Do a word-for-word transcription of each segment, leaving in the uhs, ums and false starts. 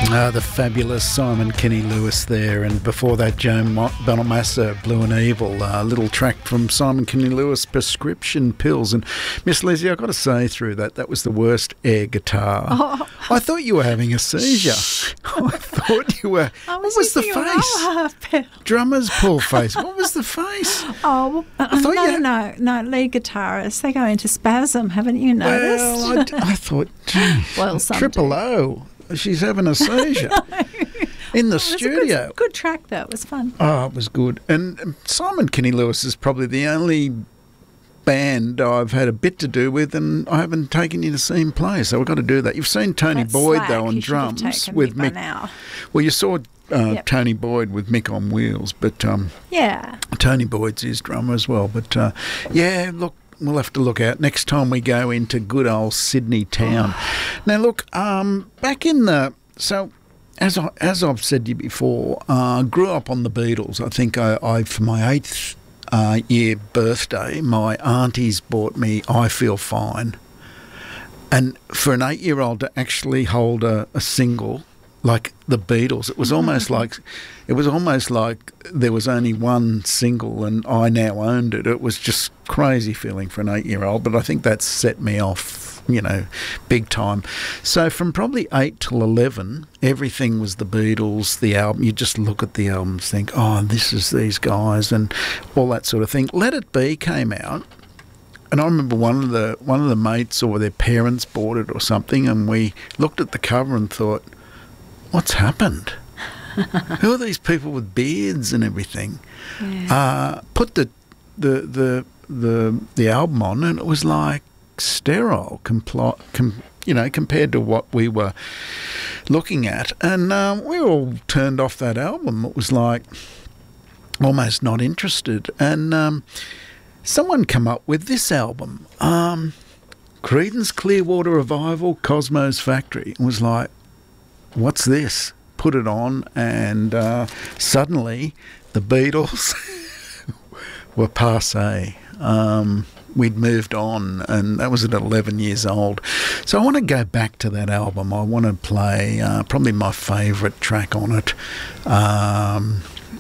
Uh, the fabulous Simon Kenny Lewis there, and before that Joe Mo- Bonamassa, Blue and Evil, a uh, little track from Simon Kenny Lewis, Prescription Pills. And Miss Lizzie, I've got to say through that, that was the worst air guitar. Oh. I thought you were having a seizure. I thought you were. I was what was the face? Drummer's pull face. What was the face? Oh, well, I thought no, you... no, no, lead guitarists, they go into spasm, haven't you noticed? Well, I, d- I thought, gee, well, Triple O. She's having a seizure in the oh, studio. It was a good, good track, though. It was fun. Oh, it was good. And Simon Kenny Lewis is probably the only band I've had a bit to do with, and I haven't taken you to see him play. So we've got to do that. You've seen Tony That's Boyd slack. though on you drums with Mick. Mick. Well, you saw uh, yep. Tony Boyd with Mick on wheels, but um, yeah, Tony Boyd's his drummer as well. But uh, yeah, look. We'll have to look out next time we go into good old Sydney town. Now, look, um, back in the... So, as, I, as I've said to you before, I uh, grew up on the Beatles. I think I, I for my eighth uh, year birthday, my aunties bought me I Feel Fine. And for an eight-year-old to actually hold a, a single... like the Beatles, it was almost like it was almost like there was only one single and I now owned it. It was just crazy feeling for an eight-year-old, but I think that set me off, you know, big time. So from probably eight till eleven, everything was the Beatles, the album. You just look at the albums, think, oh, this is these guys and all that sort of thing. Let It Be came out. And I remember one of the one of the mates or their parents bought it or something, and we looked at the cover and thought, what's happened? Who are these people with beards and everything? Yeah. Uh, put the, the the the the album on, and it was like sterile, compl- com- you know, compared to what we were looking at. And um, we all turned off that album. It was like almost not interested. And um, someone come up with this album, um, Creedence Clearwater Revival, Cosmo's Factory. It was like, what's this? Put it on, and uh, suddenly the Beatles were passé. Um, we'd moved on, and that was at eleven years old. So I want to go back to that album. I want to play uh, probably my favourite track on it. Um,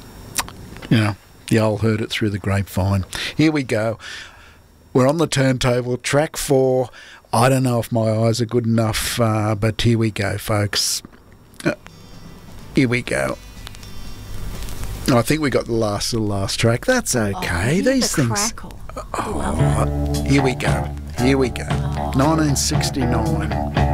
you know, the old Heard It Through the Grapevine. Here we go. We're on the turntable, track four. I don't know if my eyes are good enough, uh, but here we go, folks. Uh, here we go. I think we got the last the last track. That's okay. Oh, These the things. Crackle. Oh, here we go. Here we go. nineteen sixty-nine.